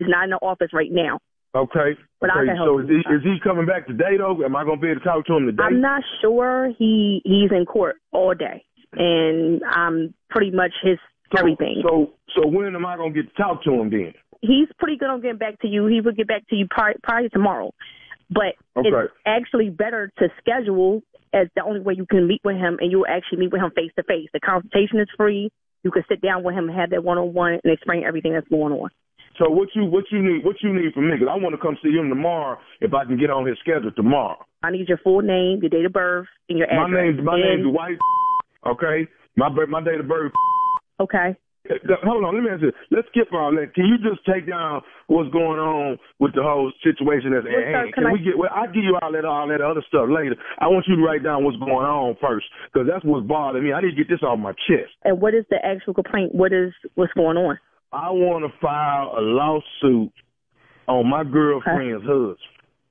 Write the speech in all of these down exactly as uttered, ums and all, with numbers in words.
not in the office right now. Okay. But okay. I can help so is you. he, is he coming back today, though? Am I going to be able to talk to him today? I'm not sure. He He's in court all day, and I'm pretty much his so, everything. So so when am I going to get to talk to him then? He's pretty good on getting back to you. He will get back to you probably, probably tomorrow. But okay. it's actually better to schedule as the only way you can meet with him, and you'll actually meet with him face to face. The consultation is free. You can sit down with him and have that one on one and explain everything that's going on. So what you what you need what you need from me? Because I want to come see him tomorrow if I can get on his schedule tomorrow. I need your full name, your date of birth, and your address. My name's my and, name's White. Okay, my my date of birth. Okay. Hold on, let me ask you. Let's skip all that. Can you just take down what's going on with the whole situation that's at hand? Can, can I, we get? Well, I'll give you all that all that other stuff later. I want you to write down what's going on first, because that's what's bothering me. I need to get this off my chest. And what is the actual complaint? What is what's going on? I want to file a lawsuit on my girlfriend's okay. husband.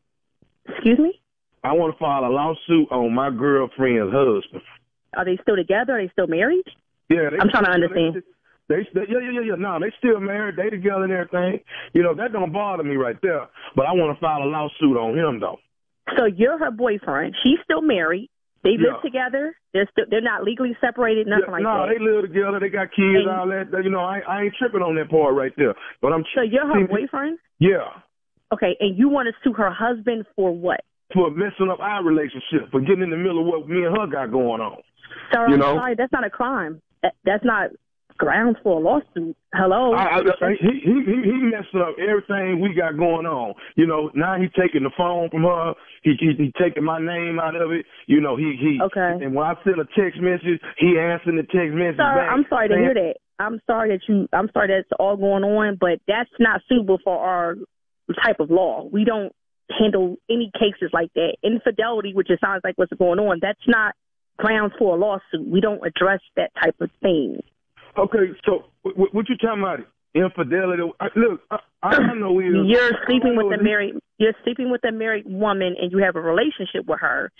Excuse me? I want to file a lawsuit on my girlfriend's husband. Are they still together? Are they still married? Yeah, they I'm trying to understand. They, they, yeah, yeah, yeah, yeah. No, they still married. They together and everything. You know, that don't bother me right there. But I want to file a lawsuit on him, though. So you're her boyfriend. She's still married. They yeah. live together. They're still, they're not legally separated, nothing yeah, like no, that. No, they live together. They got kids, and, all that. You know, I, I ain't tripping on that part right there. But I'm. So you're her boyfriend? Yeah. Okay, and you want to sue her husband for what? For messing up our relationship, for getting in the middle of what me and her got going on. Sir, you I'm know? sorry, that's not a crime. That, that's not grounds for a lawsuit. Hello? I, I, he, he, he messed up everything we got going on. You know, now he's taking the phone from her. He, he, he taking my name out of it. You know, he, he. Okay. And when I send a text message, he answering the text message Sir, back. I'm sorry to hear that. I'm sorry that you, I'm sorry that's all going on, but that's not suitable for our type of law. We don't handle any cases like that. Infidelity, which it sounds like what's going on, that's not grounds for a lawsuit. We don't address that type of thing. Okay, so what, what you talking about? Infidelity? I, look, I, I know we. You're sleeping with a married. You're sleeping with a married woman, and you have a relationship with her,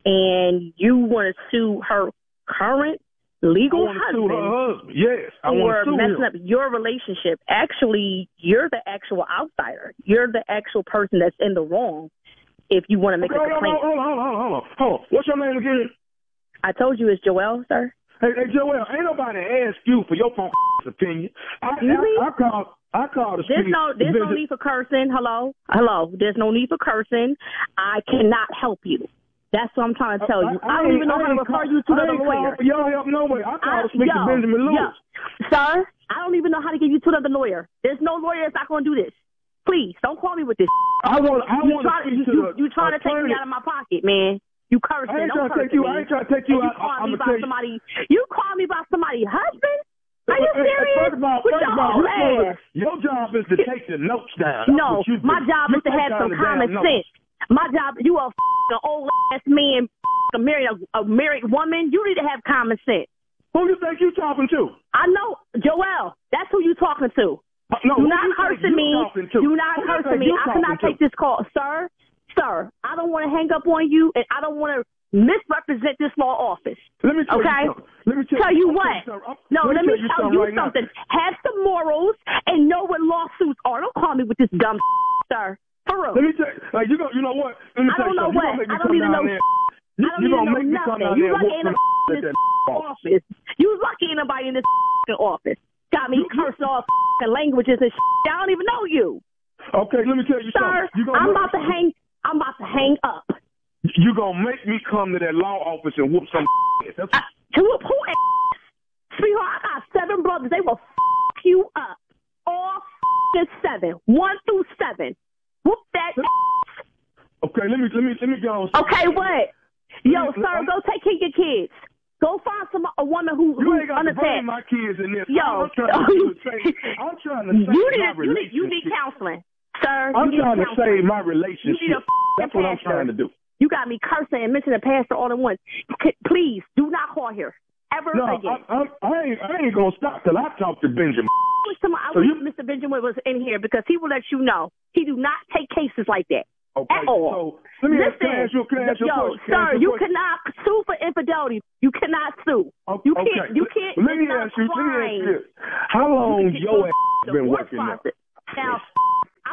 and you want to sue her current legal I husband. Sue her husband. Yes, I want to sue messing him. up your relationship. Actually, you're the actual outsider. You're the actual person that's in the wrong. If you want to make okay, a complaint. Hold on, hold on, hold on, hold on, hold on. What's your name again? I told you it's Joel, sir. Hey, hey, Joel, ain't nobody asked you for your phone opinion. I, really? I, I called. I called the There's no, there's no need for cursing. Hello, hello. There's no need for cursing. I cannot help you. That's what I'm trying to tell you. I, I, I don't even know how to refer you to the lawyer. Y'all help no way. I called to speak to Benjamin Lewis. Sir, I don't even know how to get you to another lawyer. There's no lawyer that's not going to do this. Please, don't call me with this. I want. I want to speak to you, you trying to take me out of my pocket, man. You cursing. I ain't don't trying to take me. you. I ain't trying to take you and out. You call I'm me about you. somebody. You call me about somebody's husband? Are you serious? First of all, With first your of all, whole ass. your job is to take the notes down. No, my job is to have some common sense. My job, you a f***ing old ass man, f***ing married a, a married woman. You need to have common sense. Who you think you talking to? I know, Joel. That's who you talking to. Uh, no, do not cursing me. Do not cursing me. I cannot take this call, sir. Sir, I don't want to hang up on you, and I don't want to misrepresent this law office. Let me tell okay? you something. Let me tell, tell you, you what. No, let, let me tell you, you something. Right have some morals and know what lawsuits are. Don't call me with this dumb sir. For real. Let me tell you, like, you, go, you know what? Let me I don't know what. I don't even know. There. You, I don't you even gonna know make me come nothing. down You there lucky and ain't in this office. You lucky ain't nobody in this office. Got me cursing off languages and shit. I don't even know you. Okay, let me tell you Sir, something. I'm about to hang. I'm about to hang up. You gonna make me come to that law office and whoop some ass. That's uh, to whoop who ass? Sweetheart, I got seven brothers. They will f you up. All f seven. One through seven. Whoop that ass. Okay, let me let me let me go. Okay, what? Yo, me, sir, I'm, go take care of your kids. Go find some a woman who you who's ain't got to bring my kids in this. Yo, I'm trying to save, I'm trying to save you need, my you need you need counseling, sir. I'm you trying need to save my relationship. You need a That's what I'm pastor. trying to do. You got me cursing and mentioning pastor all at once. Please do not call here ever no, again. I, I, I ain't I ain't gonna stop till I talk to Benjamin. I wish, somebody, I so wish you, Mister Benjamin was in here because he will let you know he do not take cases like that. Okay, at all. So let me Listen, ask, can I ask you, can I ask you yo, a question? sir, you, you question? cannot sue for infidelity. You cannot sue. Okay. You can't. You can't. Let me ask you. Let me ask you this. How long you your ass been working now? Now,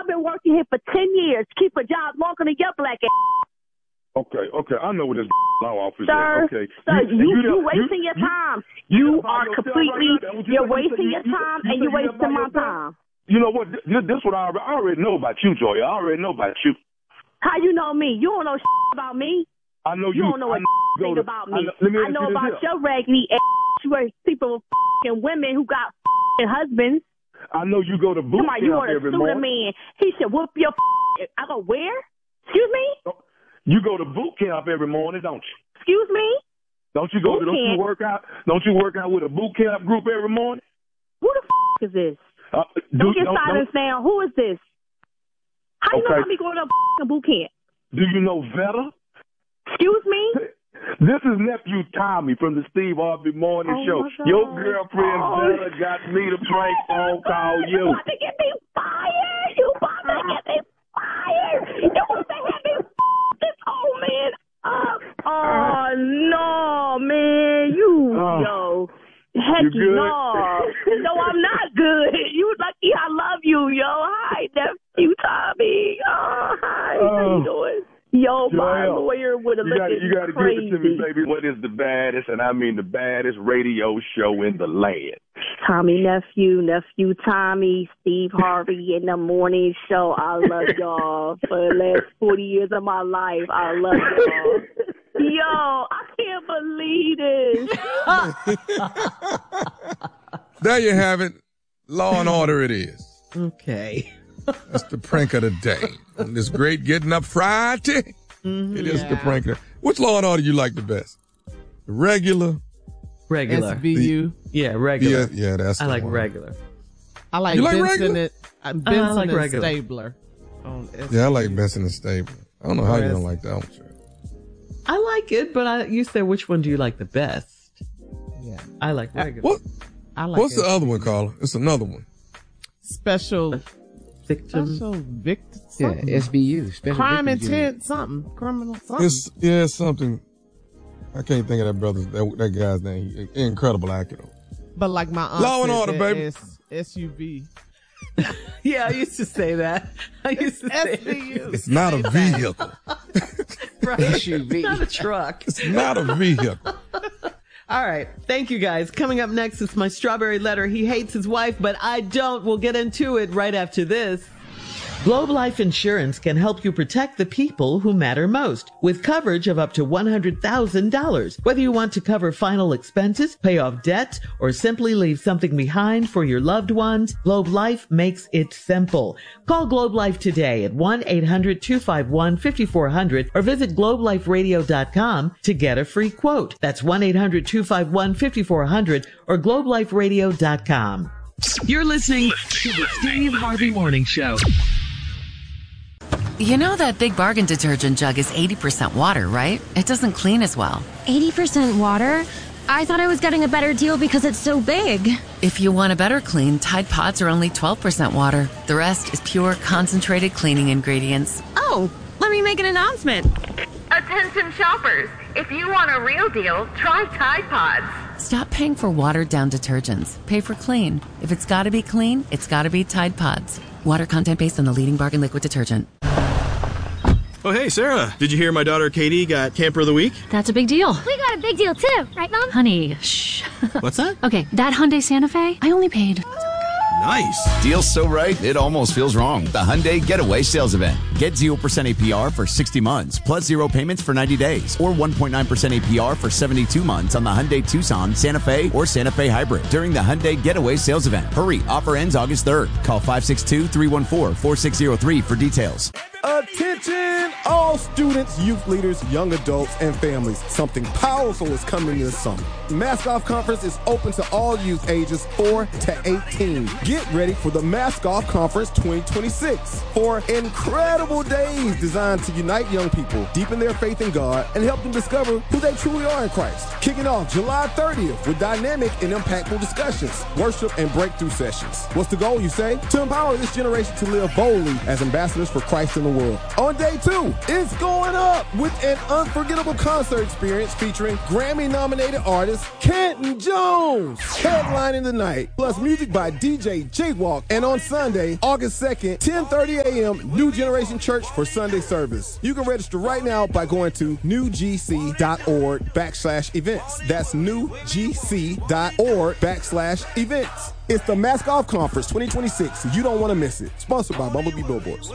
I've been working here for ten years. Keep a job longer than your black ass. Okay, okay. I know what this law office sir, is. Okay. Sir, you, you, you, you wasting you, your time. You, you are completely, right you're wasting your time and you're wasting my time. You know what? This, this is what I, I already know about you, Joy. I already know about you. How you know me? You don't know shit about me. I know you. You don't know a thing about me. I know, me I know about your raggedy ass. You were sleeping with f***ing women who got f***ing husbands. I know you go to boot camp you every morning. Man. He should whoop your f***. I go, where? Excuse me? You go to boot camp every morning, don't you? Excuse me? Don't you go? Boot don't camp. you work out? Don't you work out with a boot camp group every morning? Who the f*** is this? Uh, don't do, get silence now. Who is this? How okay. you know I be going to f***ing boot camp? Do you know Vetta? Excuse me? This is nephew Tommy from the Steve Harvey Morning oh Show. Your girlfriend oh. Vetta got me to prank phone call you. You about to get me fired. You about to get me fired. You about to have me f- this old man up. Oh, no, man. You, uh, yo. Heck no. No, I'm not good. You lucky I love you, yo. Hi, nephew Tommy. Oh, hi. Uh, How you doing? Yo, my Joel, lawyer would have looked at me You got to give it to me, baby. What is the baddest, and I mean the baddest radio show in the land? Tommy, nephew, nephew Tommy, Steve Harvey in the morning show. I love y'all for the last forty years of my life. I love y'all. Yo, I can't believe this. There you have it. Law and Order it is. Okay. That's the prank of the day. On this great Getting Up Friday, mm-hmm, it is yeah. the prank of the Which Law and Order you like the best? The regular? Regular. S V U. The, yeah, regular. Yeah, yeah that's the I like one. regular. I like you Benson, like regular? and, uh, Benson uh, I like and regular. Stabler. On yeah, I like Benson and Stabler. I don't know how you don't like that one, sir. I like it, but I, you said which one do you like the best? Yeah. I like regular. What? I like What's it. the other one, Carla? It's another one. Special... Victim. Special victim. Yeah, S B U. Special Crime intent unit. something. Criminal something. It's, yeah, it's something. I can't think of that brother's, that, that guy's name. He, incredible actor. But like my aunt Law and said, Order, baby. It's S U V. Yeah, I used to say that. I used to say S V U. It's not a vehicle. Right. S U V. It's not a truck. It's not a vehicle. All right. Thank you, guys. Coming up next is my strawberry letter. He hates his wife, but I don't. We'll get into it right after this. Globe Life Insurance can help you protect the people who matter most with coverage of up to one hundred thousand dollars. Whether you want to cover final expenses, pay off debt, or simply leave something behind for your loved ones, Globe Life makes it simple. Call Globe Life today at one eight hundred two five one five four zero zero or visit globe life radio dot com to get a free quote. That's one eight hundred two five one five four zero zero or globe life radio dot com. You're listening to the Steve Harvey Morning Show. You know that Big Bargain detergent jug is eighty percent water, right? It doesn't clean as well. eighty percent water? I thought I was getting a better deal because it's so big. If you want a better clean, Tide Pods are only twelve percent water. The rest is pure, concentrated cleaning ingredients. Oh, let me make an announcement. Attention shoppers, if you want a real deal, try Tide Pods. Stop paying for watered-down detergents. Pay for clean. If it's gotta be clean, it's gotta be Tide Pods. Water content based on the leading bargain liquid detergent. Oh, hey, Sarah. Did you hear my daughter Katie got Camper of the Week? That's a big deal. We got a big deal, too. Right, Mom? Honey, shh. What's that? Okay, that Hyundai Santa Fe, I only paid... Nice. Deal's so right, it almost feels wrong. The Hyundai Getaway Sales Event. Get zero percent A P R for sixty months, plus zero payments for ninety days, or one point nine percent A P R for seventy-two months on the Hyundai Tucson, Santa Fe, or Santa Fe Hybrid during the Hyundai Getaway Sales Event. Hurry, offer ends August third. Call five six two, three one four, four six zero three for details. Attention, all students, youth leaders, young adults, and families. Something powerful is coming this summer. Mask Off Conference is open to all youth ages four to eighteen. Get ready for the Mask Off Conference twenty twenty-six. Four incredible days designed to unite young people, deepen their faith in God, and help them discover who they truly are in Christ. Kicking off July thirtieth with dynamic and impactful discussions, worship, and breakthrough sessions. What's the goal, you say? To empower this generation to live boldly as ambassadors for Christ in the world. On day two, It's going up with an unforgettable concert experience featuring Grammy-nominated artist Canton Jones. Headlining the night, plus music by D J J-Walk. And on Sunday, August second, ten thirty a.m., New Generation Church for Sunday service. You can register right now by going to newgc.org backslash events. That's newgc.org backslash events. It's the Mask Off Conference twenty twenty-six. You don't want to miss it. Sponsored by Bumblebee Billboards.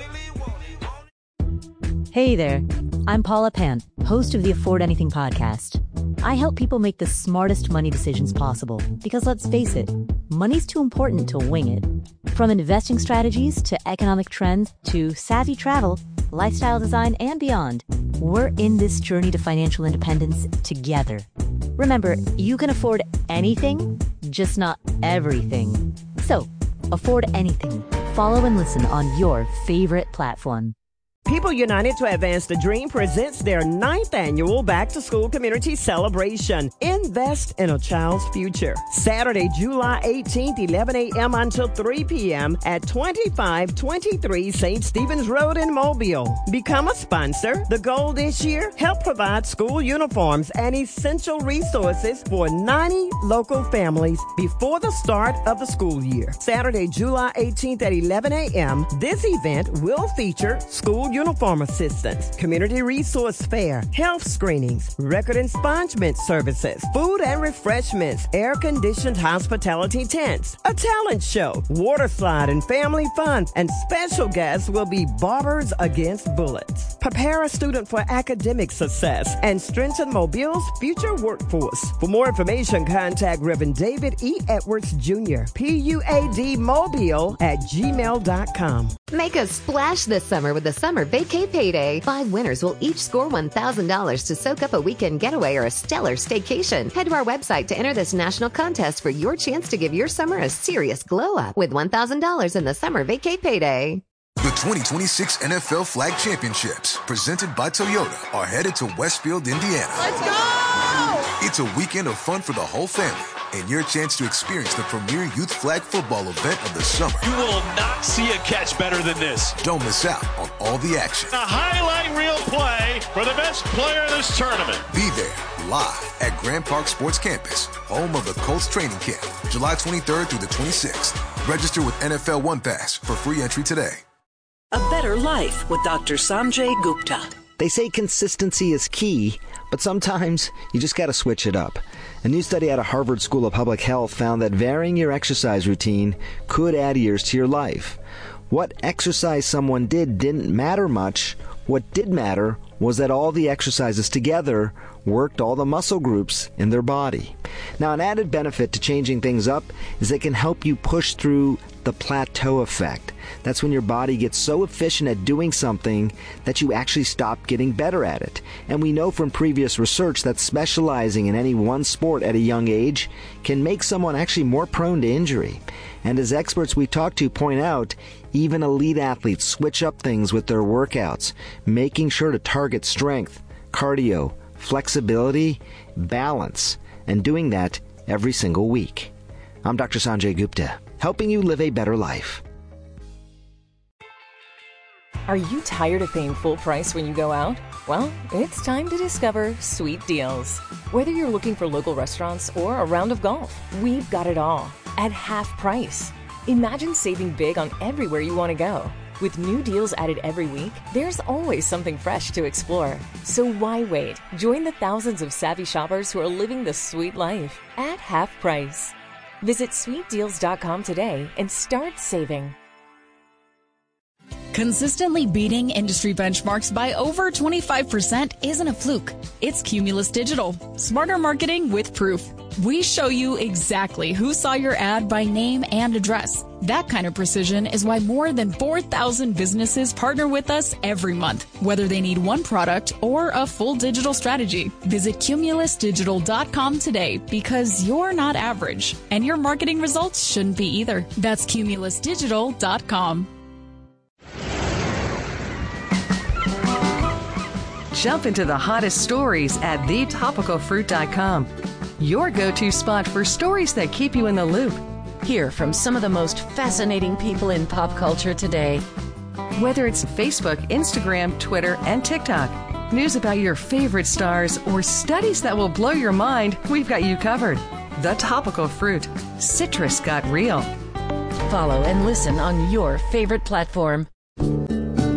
Hey there. I'm Paula Pant, host of the Afford Anything podcast. I help people make the smartest money decisions possible because, let's face it, money's too important to wing it. From investing strategies to economic trends to savvy travel, lifestyle design, and beyond, we're in this journey to financial independence together. Remember, you can afford anything, just not everything. So, afford anything. Follow and listen on your favorite platform. People United to Advance the Dream presents their ninth annual Back to School Community Celebration. Invest in a child's future. Saturday, July eighteenth, eleven a.m. until three p.m. at twenty-five twenty-three Saint Stephen's Road in Mobile. Become a sponsor. The goal this year, help provide school uniforms and essential resources for ninety local families before the start of the school year. Saturday, July eighteenth at eleven a.m. This event will feature school uniform assistance, community resource fair, health screenings, record expungement services, food and refreshments, air-conditioned hospitality tents, a talent show, water slide and family fun, and special guests will be Barbers Against Bullets. Prepare a student for academic success and strengthen Mobile's future workforce. For more information, contact Reverend David E. Edwards Junior, P U A D Mobile at gmail dot com. Make a splash this summer with the Summer Vacay Payday. Five winners will each score one thousand dollars to soak up a weekend getaway or a stellar staycation. Head to our website to enter this national contest for your chance to give your summer a serious glow-up with one thousand dollars in the Summer Vacay Payday. The twenty twenty-six N F L Flag Championships, presented by Toyota, are headed to Westfield, Indiana. Let's go! It's a weekend of fun for the whole family and your chance to experience the premier youth flag football event of the summer. You will not see a catch better than this. Don't miss out on all the action. A highlight reel play for the best player in this tournament. Be there live at Grand Park Sports Campus, home of the Colts training camp, July twenty-third through the twenty-sixth. Register with N F L One Pass for free entry today. A better life with Doctor Sanjay Gupta. They say consistency is key, but sometimes you just got to switch it up. A new study out of Harvard School of Public Health found that varying your exercise routine could add years to your life. What exercise someone did didn't matter much. What did matter was that all the exercises together worked all the muscle groups in their body. Now, an added benefit to changing things up is they can help you push through the plateau effect. That's when your body gets so efficient at doing something that you actually stop getting better at it. And we know from previous research that specializing in any one sport at a young age can make someone actually more prone to injury. And as experts we talk to point out, even elite athletes switch up things with their workouts, making sure to target strength, cardio, flexibility, balance, and doing that every single week. I'm Doctor Sanjay Gupta, helping you live a better life. Are you tired of paying full price when you go out? Well, it's time to discover Sweet Deals. Whether you're looking for local restaurants or a round of golf, we've got it all at half price. Imagine saving big on everywhere you want to go. With new deals added every week, there's always something fresh to explore. So why wait? Join the thousands of savvy shoppers who are living the sweet life at half price. Visit sweet deals dot com today and start saving. Consistently beating industry benchmarks by over twenty-five percent isn't a fluke. It's Cumulus Digital. Smarter marketing with proof. We show you exactly who saw your ad by name and address. That kind of precision is why more than four thousand businesses partner with us every month, whether they need one product or a full digital strategy. Visit cumulus digital dot com today because you're not average, and your marketing results shouldn't be either. That's cumulus digital dot com. Jump into the hottest stories at the topical fruit dot com. Your go-to spot for stories that keep you in the loop. Hear from some of the most fascinating people in pop culture today. Whether it's Facebook, Instagram, Twitter, and TikTok, news about your favorite stars, or studies that will blow your mind, we've got you covered. The Topical Fruit. Citrus got real. Follow and listen on your favorite platform.